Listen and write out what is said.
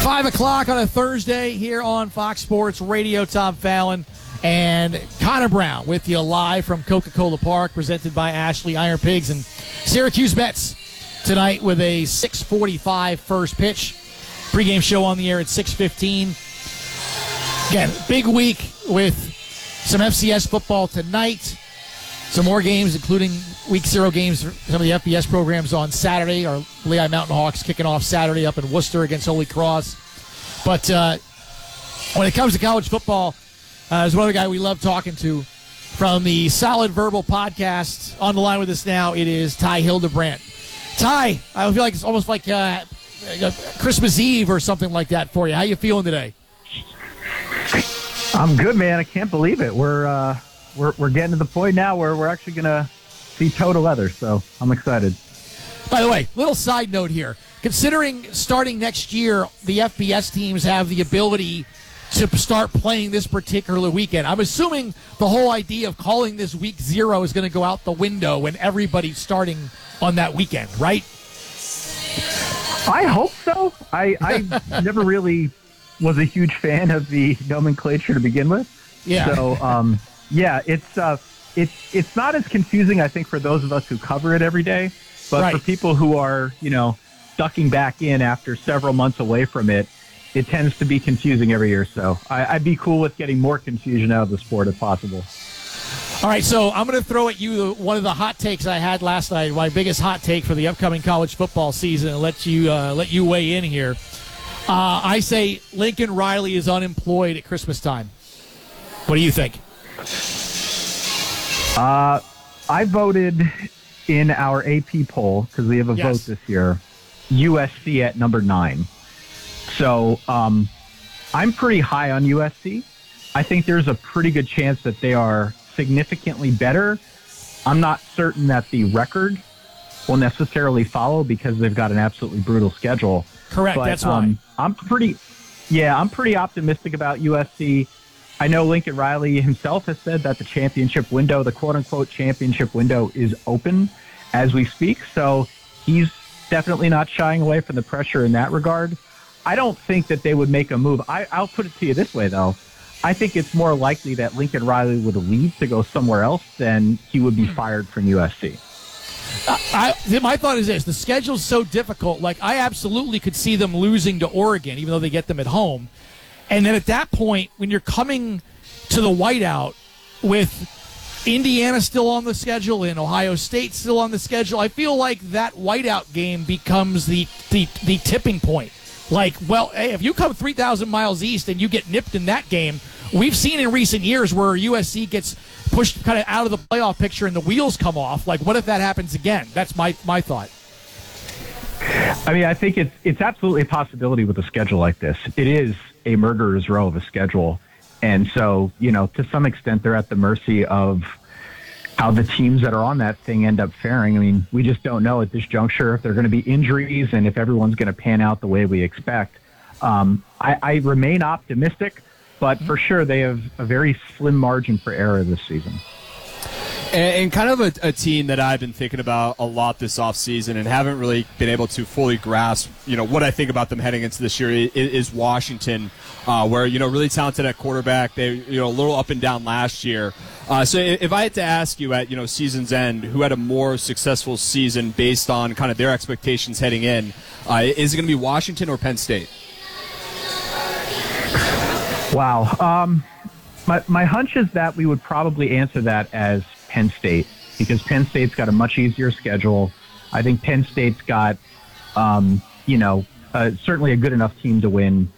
5 o'clock on a Thursday here on Fox Sports Radio. Tom Fallon and Connor Brown with you live from Coca-Cola Park, presented by Ashley Iron Pigs and Syracuse Mets tonight with a 6:45 first pitch. Pre-game show on the air at 6:15. Again, big week with some FCS football tonight. Some more games, including Week 0 games for some of the FBS programs on Saturday. Our Lehigh Mountain Hawks kicking off Saturday up in Worcester against Holy Cross. But when it comes to college football, there's one other guy we love talking to from the Solid Verbal podcast. On the line with us now, it is Ty Hildebrandt. Ty, I feel like it's almost like Christmas Eve or something like that for you. How you feeling today? I'm good, man. I can't believe it. We're getting to the point now where we're actually going to see total leather, so I'm excited. By the way, little side note here. Considering starting next year, the FBS teams have the ability to start playing this particular weekend, I'm assuming the whole idea of calling this Week 0 is going to go out the window when everybody's starting on that weekend, right? I hope so. I never really was a huge fan of the nomenclature to begin with. Yeah. So, yeah, it's not as confusing, I think, for those of us who cover it every day, but right. For people who are, ducking back in after several months away from it, it tends to be confusing every year. So I'd be cool with getting more confusion out of the sport if possible. All right, so I'm going to throw at you one of the hot takes I had last night, my biggest hot take for the upcoming college football season, and let you weigh in here. I say Lincoln Riley is unemployed at Christmas time. What do you think? I voted in our AP poll, because we have a vote this year, USC at number 9. So I'm pretty high on USC. I think there's a pretty good chance that they are significantly better. I'm not certain that the record will necessarily follow because they've got an absolutely brutal schedule. Correct, but, that's why. I'm pretty optimistic about USC. I know Lincoln Riley himself has said that the championship window, the quote-unquote championship window, is open as we speak. So he's definitely not shying away from the pressure in that regard. I don't think that they would make a move. I'll put it to you this way, though. I think it's more likely that Lincoln Riley would leave to go somewhere else than he would be fired from USC. My thought is this. The schedule's so difficult. Like, I absolutely could see them losing to Oregon, even though they get them at home. And then at that point, when you're coming to the whiteout with Indiana still on the schedule and Ohio State still on the schedule, I feel like that whiteout game becomes the tipping point. Like, well, hey, if you come 3,000 miles east and you get nipped in that game, we've seen in recent years where USC gets pushed kind of out of the playoff picture and the wheels come off. Like, what if that happens again? That's my thought. I mean, I think it's absolutely a possibility with a schedule like this. It is a murderer's row of a schedule. And so, to some extent, they're at the mercy of how the teams that are on that thing end up faring. I mean, we just don't know at this juncture if there are going to be injuries and if everyone's going to pan out the way we expect. I remain optimistic, but for sure they have a very slim margin for error this season. And kind of a team that I've been thinking about a lot this offseason and haven't really been able to fully grasp, what I think about them heading into this year is Washington, where, really talented at quarterback. They, a little up and down last year. So if I had to ask you at, season's end, who had a more successful season based on kind of their expectations heading in, is it going to be Washington or Penn State? Wow. My hunch is that we would probably answer that as Penn State, because Penn State's got a much easier schedule. I think Penn State's got, certainly a good enough team to win